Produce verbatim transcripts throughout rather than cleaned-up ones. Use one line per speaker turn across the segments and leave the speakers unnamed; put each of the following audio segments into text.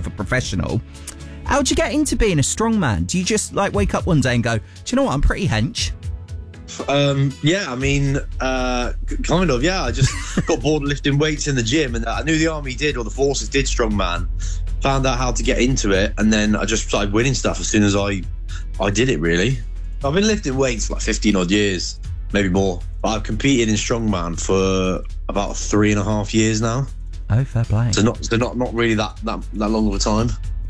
of a professional. How'd you get into being a strongman? Do you just like wake up one day and go, do you know what, I'm pretty hench?
Um, yeah, I mean, uh, kind of, yeah. I just got bored of lifting weights in the gym, and I knew the army did, or the forces did strongman. Found out how to get into it, and then I just started winning stuff as soon as I, I did it, really. I've been lifting weights for like fifteen odd years, maybe more. But I've competed in strongman for about three and a half years now.
Oh, fair play.
So not, so not, not really that, that, that long of a time.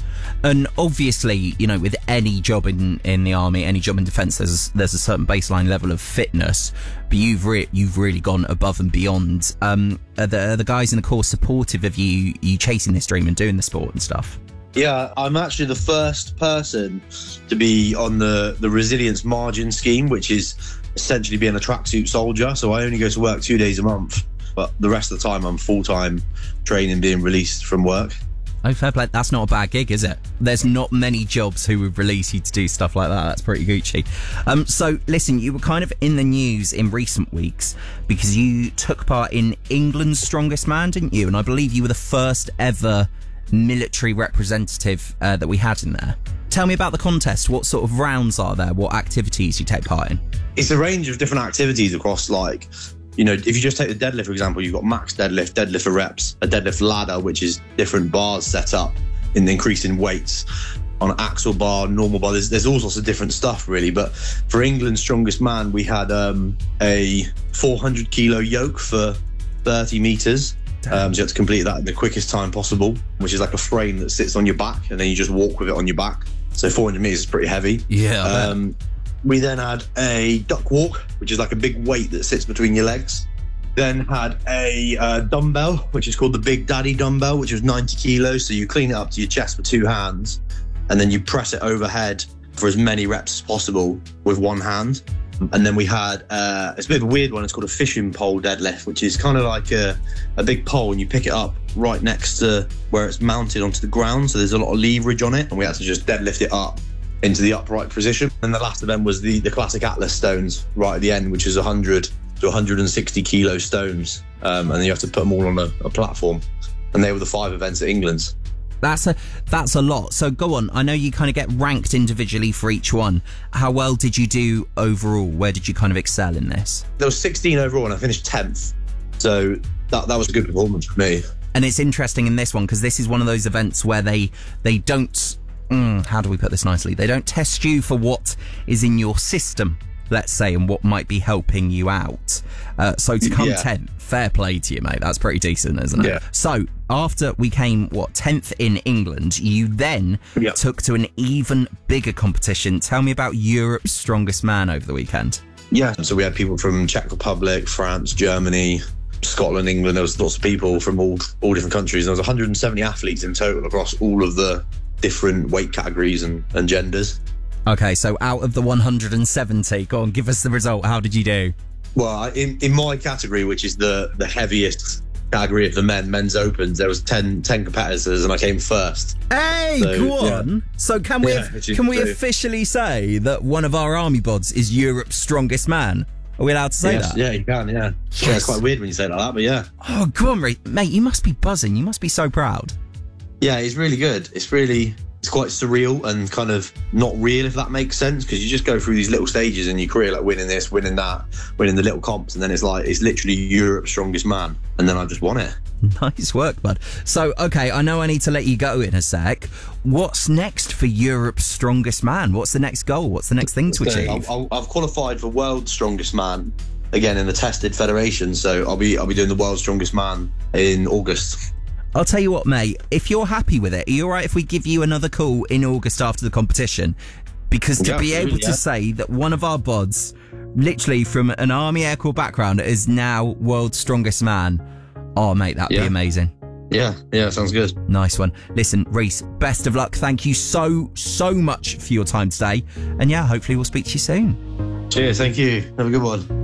And obviously, you know, with any job in, in the army, any job in defence, there's there's a certain baseline level of fitness, but you've re- you've really gone above and beyond. Um, are the, are the guys in the corps supportive of you you chasing this dream and doing the sport and stuff?
Yeah, I'm actually the first person to be on the, the resilience margin scheme, which is essentially being a tracksuit soldier. So I only go to work two days a month, but the rest of the time I'm full-time training, being released from work.
Oh, fair play. That's not a bad gig, is it? There's not many jobs who would release you to do stuff like that. That's pretty Gucci. Um, so, listen, you were kind of in the news in recent weeks because you took part in England's Strongest Man, didn't you? And I believe you were the first ever military representative uh, that we had in there. Tell me about the contest. What sort of rounds are there? What activities you take part in?
It's a range of different activities across, like, you know, if you just take the deadlift, for example, you've got max deadlift, deadlift for reps, a deadlift ladder, which is different bars set up in increasing weights on an axle bar, normal bar. There's, there's all sorts of different stuff, really. But for England's Strongest Man, we had um, a four hundred kilo yoke for thirty meters. Um, so you have to complete that in the quickest time possible, which is like a frame that sits on your back, and then you just walk with it on your back. So four hundred meters is pretty heavy.
Yeah.
Um, We then had a duck walk, which is like a big weight that sits between your legs. Then had a uh, dumbbell, which is called the Big Daddy dumbbell, which was ninety kilos. So you clean it up to your chest with two hands, and then you press it overhead for as many reps as possible with one hand. And then we had, uh, it's a bit of a weird one. It's called a fishing pole deadlift, which is kind of like a, a big pole, and you pick it up right next to where it's mounted onto the ground. So there's a lot of leverage on it, and we had to just deadlift it up into the upright position. And the last event was the, the classic Atlas stones right at the end, which is one hundred to one hundred sixty kilo stones. Um, and then you have to put them all on a, a platform. And they were the five events at England's.
That's a that's a lot. So go on. I know you kind of get ranked individually for each one. How well did you do overall? Where did you kind of excel in this?
There was sixteen overall, and I finished tenth. So that that was a good performance for me.
And it's interesting in this one because this is one of those events where they they don't. Mm, how do we put this nicely? They don't test you for what is in your system, let's say, and what might be helping you out. Uh, so to come
yeah.
tenth, fair play to you, mate. That's pretty decent, isn't it?
Yeah.
So after we came, what, tenth in England, you then
yep.
took to an even bigger competition. Tell me about Europe's Strongest Man over the weekend.
Yeah, so we had people from Czech Republic, France, Germany, Scotland, England. There was lots of people from all all different countries. There was one hundred seventy athletes in total across all of the different weight categories and, and genders.
Okay, so out of the one hundred seventy, go on, give us the result. How did you do?
Well, in, in my category, which is the, the heaviest category of the men, men's opens, there was ten, ten competitors, and I came first.
Hey,
so,
go on.
Yeah.
So can we
yeah,
can we
true.
officially say that one of our army bods is Europe's Strongest Man? Are we allowed to say
yes,
that?
Yeah, you can, yeah.
Yes.
Yeah, it's quite weird when you say it like that, but yeah.
Oh, go on, mate. You must be buzzing. You must be so proud.
Yeah, it's really good. It's really... It's quite surreal and kind of not real, if that makes sense, because you just go through these little stages in your career, like winning this, winning that, winning the little comps, and then it's like, it's literally Europe's Strongest Man, and then I just won it.
Nice work, bud. So, okay, I know I need to let you go in a sec. What's next for Europe's Strongest Man? What's the next goal? What's the next thing to
So
achieve?
I've, I've qualified for World's Strongest Man, again, in the tested federation, so I'll be I'll be doing the World's Strongest Man in August.
I'll tell you what, mate, if you're happy with it, are you all right if we give you another call in August after the competition? Because to
yeah,
be able
yeah.
to say that one of our bods, literally from an Army Air Corps background, is now World's Strongest Man, oh, mate, that'd
yeah.
be amazing.
Yeah, yeah, sounds good.
Nice one. Listen, Reese, best of luck. Thank you so, so much for your time today. And yeah, hopefully we'll speak to you soon.
Cheers, thank you. Have a good one.